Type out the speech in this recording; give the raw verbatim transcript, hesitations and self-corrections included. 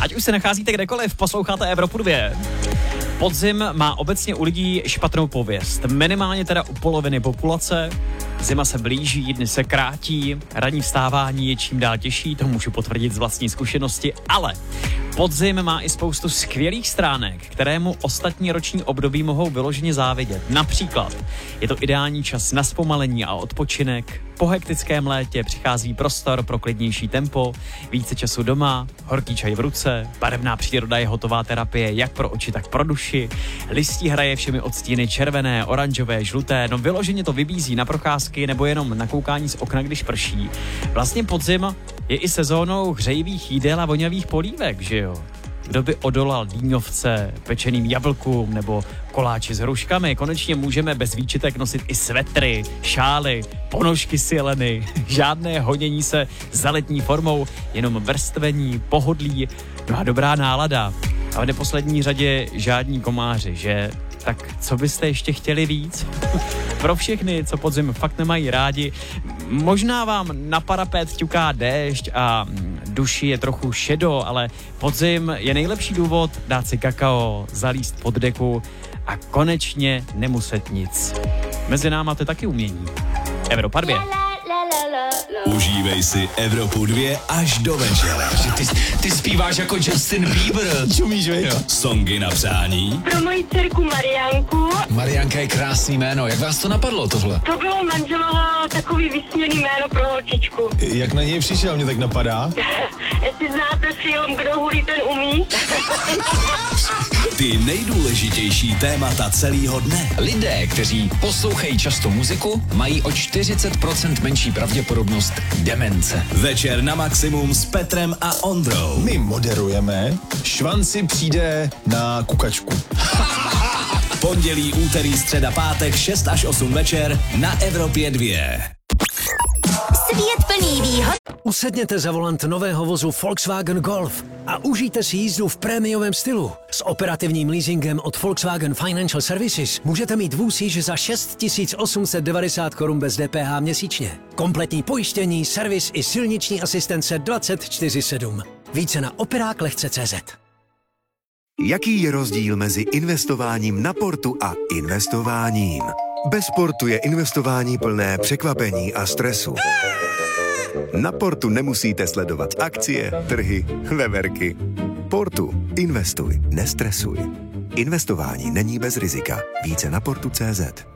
Ať už se nacházíte kdekoliv, posloucháte Evropu dva. Podzim má obecně u lidí špatnou pověst. Minimálně teda u poloviny populace. Zima se blíží, dny se krátí, ranní vstávání je čím dál těžší, to můžu potvrdit z vlastní zkušenosti, ale podzim má i spoustu skvělých stránek, kterému ostatní roční období mohou vyloženě závidět. Například je to ideální čas na zpomalení a odpočinek, po hektickém létě přichází prostor pro klidnější tempo, více času doma, horký čaj v ruce, barevná příroda je hotová terapie jak pro oči, tak pro duši, listí hraje všemi odstíny červené, oranžové, žluté, no vyloženě to vybízí na procházky nebo jenom na koukání z okna, když prší. Vlastně podzim je i sezónou hřejivých jídel a vonavých polívek, že jo? Kdo by odolal dýňovce, pečeným jablkům nebo koláči s hruškami? Konečně můžeme bez výčitek nosit i svetry, šály, ponožky z jeleny, žádné honění se za letní formou, jenom vrstvení, pohodlí, no a dobrá nálada. A v neposlední řadě žádní komáři, že? Tak co byste ještě chtěli víc? Pro všechny, co podzim fakt nemají rádi, možná vám na parapet ťuká déšť a duši je trochu šedo, ale podzim je nejlepší důvod dát si kakao, zalíst pod deku a konečně nemuset nic. Mezi náma to je taky umění. Evropa dva. Užívej si Evropu dva až do večera. Ty, ty zpíváš jako Justin Bieber. Čumíš, vej? Songy na přání. Pro moji dcerku Mariánku. Mariánka je krásný jméno. Jak vás to napadlo tohle? To bylo manželovo takový vysněný jméno pro holčičku. Jak na něj přišel, mě tak napadá? Jestli znáte film Kdo hulí, ten umí. Ty nejdůležitější témata celého dne. Lidé, kteří poslouchají často muziku, mají o čtyřicet procent menší pravděpodobnost demence. Večer na maximum s Petrem a Ondrou. My moderujeme, Švanci přijde na kukačku. Pondělí, úterý, středa, pátek, šest až osm večer na Evropě dva. Svět plný výhod. Usedněte za volant nového vozu Volkswagen Golf a užijte si jízdu v prémiovém stylu. S operativním leasingem od Volkswagen Financial Services můžete mít vůz již za šest tisíc osm set devadesát korun bez D P H měsíčně. Kompletní pojištění, servis i silniční asistence dvacet čtyři sedm. Více na operák lehce tečka cé zet. Jaký je rozdíl mezi investováním na portu a investováním? Bez portu je investování plné překvapení a stresu. Na portu nemusíte sledovat akcie, trhy, veverky. Portu. Investuj, nestresuj. Investování není bez rizika. Více na portu tečka cé zet.